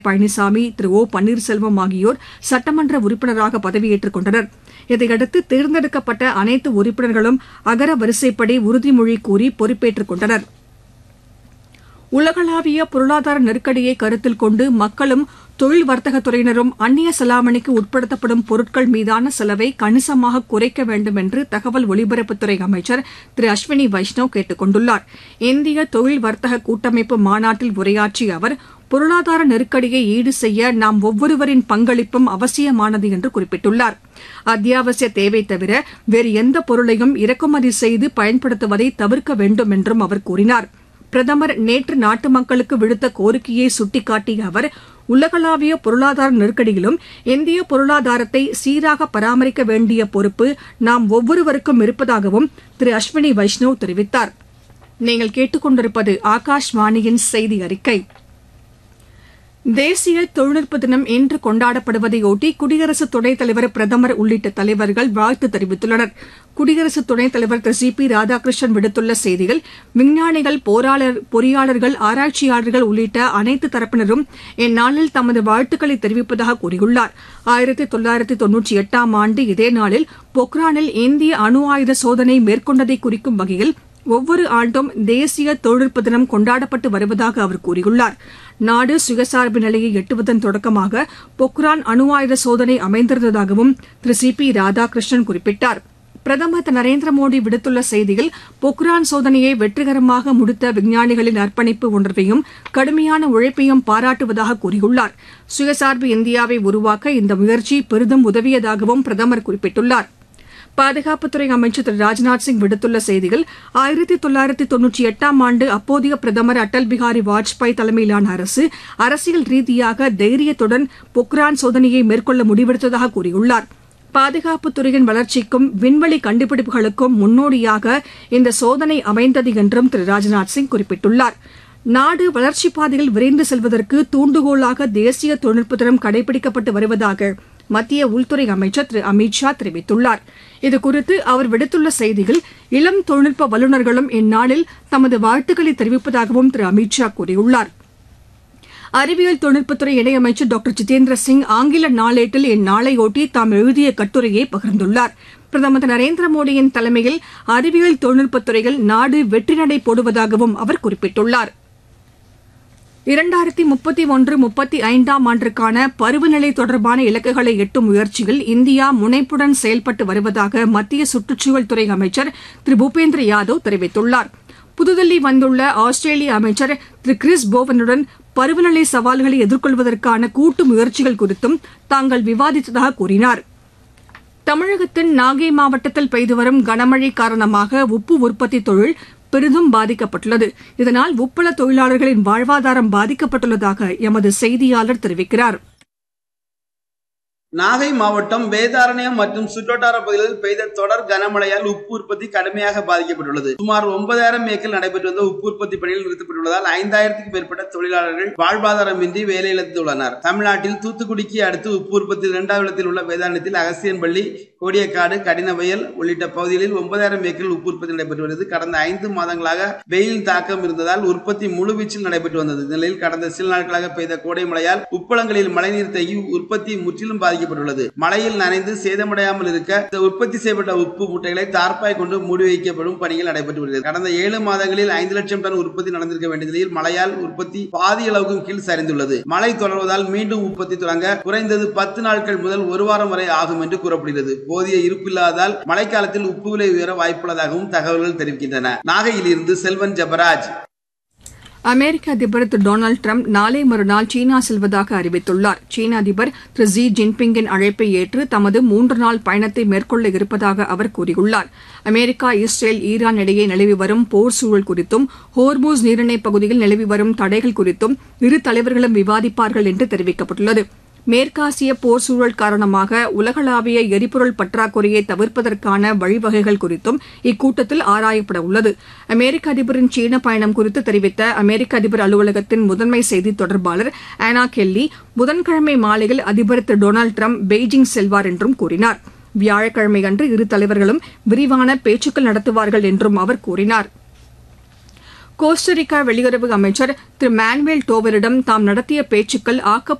பழனிசாமி, திரு ஓ பன்னீர்செல்வம் ஆகியோர் சட்டமன்ற உறுப்பினராக பதவியேற்றுக் கொண்டனர். இதையடுத்து தேர்ந்தெடுக்கப்பட்ட அனைத்து உறுப்பினர்களும் அகர வரிசைப்படி உறுதிமொழி கூறி பொறுப்பேற்றுக் கொண்டனர். உலகளாவிய பொருளாதார நெருக்கடியை கருத்தில் கொண்டு மக்களும் தொழில் வர்த்தகத் துறையினரும் அந்நிய செலாவணிக்கு உட்படுத்தப்படும் பொருட்கள் மீதான செலவை கணிசமாக குறைக்க வேண்டும் என்று தகவல் ஒலிபரப்புத்துறை அமைச்சர் திரு அஸ்வினி வைஷ்ணவ் கேட்டுக் கொண்டுள்ளார். இந்திய தொழில் வர்த்தக கூட்டமைப்பு மாநாட்டில் உரையாற்றிய அவர், பொருளாதார நெருக்கடியை ஈடு செய்ய நாம் ஒவ்வொருவரின் பங்களிப்பும் அவசியமானது என்று குறிப்பிட்டுள்ளார். அத்தியாவசிய தேவை தவிர வேறு எந்த பொருளையும் இறக்குமதி செய்து பயன்படுத்துவதை தவிர்க்க வேண்டும் என்றும் அவர் கூறினார். பிரதமர் நேற்று நாட்டு மக்களுக்கு விடுத்த கோரிக்கையை சுட்டிக்காட்டிய அவர், உலகளாவிய பொருளாதார நெருக்கடியிலும் இந்திய பொருளாதாரத்தை சீராக பராமரிக்க வேண்டிய பொறுப்பு நாம் ஒவ்வொருவருக்கும் இருப்பதாகவும் திரு அஸ்வினி வைஷ்ணவ் தெரிவித்தார். நீங்கள் கேட்டுக் கொண்டிருப்பது ஆகாஷ்வாணியின் செய்தி அறிக்கை. தேசிய தொழில்நுட்ப தினம் இன்று கொண்டாடப்படுவதையொட்டி குடியரசு துணைத் தலைவர், பிரதமர் உள்ளிட்ட தலைவர்கள் வாழ்த்து தெரிவித்துள்ளனர். குடியரசு துணைத் தலைவர் திரு சி பி ராதாகிருஷ்ணன் விடுத்துள்ள செய்தியில், விஞ்ஞானிகள், பொறியாளர்கள், ஆராய்ச்சியாளர்கள் உள்ளிட்ட அனைத்து தரப்பினரும் இந்நாளில் தமது வாழ்த்துக்களை தெரிவிப்பதாக கூறியுள்ளார். 1998ஆம் ஆண்டு இதே நாளில் பொக்ரானில் இந்திய அணு ஆயுத சோதனை மேற்கொண்டதை குறிக்கும் வகையில் ஒவ்வொரு ஆண்டும் தேசிய தொழில்நுட்ப தினம் கொண்டாடப்பட்டு வருவதாக அவர் கூறியுள்ளார். நாடு சுயசார்பு நிலையை எட்டுவதன் தொடக்கமாக பொக்ரான் அணு ஆயுத சோதனை அமைந்திருந்ததாகவும் திரு சி பி ராதாகிருஷ்ணன் குறிப்பிட்டார். பிரதமர் திரு நரேந்திர மோடி விடுத்துள்ள செய்தியில், பொக்ரான் சோதனையை வெற்றிகரமாக முடித்த விஞ்ஞானிகளின் அர்ப்பணிப்பு உணர்வையும் கடுமையான உழைப்பையும் பாராட்டுவதாக கூறியுள்ளார். சுயசார்பு இந்தியாவை உருவாக்க இந்த முயற்சி பெரிதும் உதவியதாகவும் பிரதமர் குறிப்பிட்டுள்ளார். பாதுகாப்புத்துறை அமைச்சர் திரு ராஜ்நாத் சிங் விடுத்துள்ள செய்தியில், 1998ஆம் ஆண்டு அப்போதைய பிரதமர் அடல் பிஹாரி வாஜ்பாய் தலைமையிலான அரசு அரசியல் ரீதியாக தைரியத்துடன் பொக்ரான் சோதனையை மேற்கொள்ள முடிவெடுத்ததாக கூறியுள்ளார். பாதுகாப்புத்துறையின் வளர்ச்சிக்கும் விண்வெளி கண்டுபிடிப்புகளுக்கும் முன்னோடியாக இந்த சோதனை அமைந்தது என்றும் திரு ராஜ்நாத் சிங் குறிப்பிட்டுள்ளார். நாடு வளர்ச்சிப் பாதையில் விரைந்து செல்வதற்கு தூண்டுகோலாக தேசிய தொழில்நுட்ப தினம் கடைபிடிக்கப்பட்டு வருவதாக மத்திய உள்துறை அமைச்சர் திரு அமித் ஷா தெரிவித்துள்ளார். இதுகுறித்து அவர் விடுத்துள்ள செய்தியில், இளம் தொழில்நுட்ப வல்லுநர்களும் இந்நாளில் தமது வாழ்த்துக்களை தெரிவிப்பதாகவும் திரு அமித் ஷா கூறியுள்ளார். அறிவியல் தொழில்நுட்பத்துறை இணையமைச்சர் டாக்டர் ஜிதேந்திர சிங் ஆங்கில நாளேட்டில் இந்நாளையொட்டி தாம் எழுதிய கட்டுரையை பகிர்ந்துள்ளார். பிரதமர் திரு நரேந்திர மோடியின் தலைமையில் அறிவியல் தொழில்நுட்பத்துறையில் நாடு வெற்றி நடை போடுவதாகவும் அவர் குறிப்பிட்டுள்ளார். 2031-35ஆம் ஆண்டிற்கான பருவநிலை தொடர்பான இலக்குகளை எட்டும் முயற்சியில் இந்தியா முனைப்புடன் செயல்பட்டு வருவதாக மத்திய சுற்றுச்சூழல் துறை அமைச்சர் திரு பூபேந்திர யாதவ் தெரிவித்துள்ளார். புதுதில்லி வந்துள்ள ஆஸ்திரேலிய அமைச்சர் திரு கிறிஸ் போவனுடன் பருவநிலை சவால்களை எதிர்கொள்வதற்கான கூட்டு முயற்சிகள் குறித்தும் தாங்கள் விவாதித்ததாக கூறினார். தமிழகத்தின் நாகை மாவட்டத்தில் பெய்து வரும் கனமழை காரணமாக உப்பு உற்பத்தி தொழில் பெரிதும் பாதிக்கப்பட்டுள்ளது. இதனால் உப்பள தொழிலாளர்களின் வாழ்வாதாரம் பாதிக்கப்பட்டுள்ளதாக எமது செய்தியாளர் தெரிவிக்கிறார். நாகை மாவட்டம் வேதாரண்யம் மற்றும் சுற்றுவட்டார பகுதிகளில் பெய்த தொடர் கனமழையால் உப்பு உற்பத்தி கடுமையாக பாதிக்கப்பட்டுள்ளது. சுமார் 9000 ஏக்கர் நடைபெற்று வந்த உப்பு உற்பத்தி பணியில் நிறுத்தப்பட்டுள்ளதால் 5000க்கும் மேற்பட்ட தொழிலாளர்கள் வாழ்வாதாரமின்றி வேலை இழந்துள்ளனர். தமிழ்நாட்டில் தூத்துக்குடிக்கு அடுத்து உப்பு உற்பத்தி 2வது இடத்தில் உள்ள வேதாரண்யத்தில் அகசியன்பள்ளி, கோடியக்காடு, கடினவயல் உள்ளிட்ட பகுதிகளில் 9000 ஏக்கரில் உப்பு உற்பத்தி நடைபெற்று வருகிறது. கடந்த 5 மாதங்களாக வெயிலின் தாக்கம் இருந்ததால் உற்பத்தி முழுவீச்சில் நடைபெற்று வந்தது. இந்நிலையில் கடந்த சில நாட்களாக பெய்த கோடை மழையால் உப்பளங்களில் மழைநீர் தேங்கி உற்பத்தி முற்றிலும் பாதிக்கப்பட்டுள்ளது. மழையில் நனைந்து சேதமடையாமல் இருக்க உற்பத்தி செய்யப்பட்ட உப்பு மூட்டைகளை தார்ப்பாய் கொண்டு மூடி வைக்கப்படும் பணிகள் நடைபெற்று வருகிறது. கடந்த 7 மாதங்களில் 5 லட்சம் டன் உற்பத்தி நடந்திருக்க வேண்டிய நிலையில் மழையால் உற்பத்தி பாதி அளவுக்கும் கீழ் சரிந்துள்ளது. மழை தொடர்வதால் மீண்டும் உற்பத்தி தொடங்க குறைந்தது 10 நாட்கள் முதல் 1 வாரம் வரை ஆகும் என்று கூறப்படுகிறது. போதிய இருப்பில்லாததால் மழைக்காலத்தில் உப்பு விலை உயர வாய்ப்புள்ளதாகவும் தகவல்கள் தெரிவிக்கின்றன. நாகையிலிருந்து செல்வன் ஜபராஜ். அமெரிக்க அதிபர் திரு டொனால்டு டிரம்ப் நாளை மறுநாள் சீனா செல்வதாக அறிவித்துள்ளார். சீன அதிபர் திரு ஜி ஜின்பிங்கின் அழைப்பை ஏற்று தமது 3 நாள் பயணத்தை மேற்கொள்ள இருப்பதாக அவர் கூறியுள்ளார். அமெரிக்கா, இஸ்ரேல், ஈரான் இடையே நிலவி வரும் போர் சூழல் குறித்தும் ஹோர்மூஸ் நீரிணைப் பகுதியில் நிலவி வரும் தடைகள் குறித்தும் இரு தலைவர்களும் விவாதிப்பார்கள் என்று தெரிவிக்கப்பட்டுள்ளது. மேற்காசிய போர் சூழல் காரணமாக உலகளாவிய எரிபொருள் பற்றாக்குறையை தவிர்ப்பதற்கான வழிவகைகள் குறித்தும் இக்கூட்டத்தில் ஆராயப்பட உள்ளது. அமெரிக்க அதிபரின் சீன பயணம் குறித்து தெரிவித்த அமெரிக்க அதிபர் அலுவலகத்தின் முதன்மை செய்தி தொடர்பாளர் ஆனா கெல்லி, புதன்கிழமை மாலையில் அதிபர் திரு டொனால்டு டிரம்ப் பெய்ஜிங் செல்வார் என்றும் கூறினார். வியாழக்கிழமையன்று இரு தலைவர்களும் விரிவான பேச்சுக்கள் நடத்துவார்கள் என்றும் அவர் கூறினார். கோஸ்டரிக்கா வெளியுறவு அமைச்சர் திரு மானுவேல் டோவரிடம் தாம் நடத்திய பேச்சுக்கள்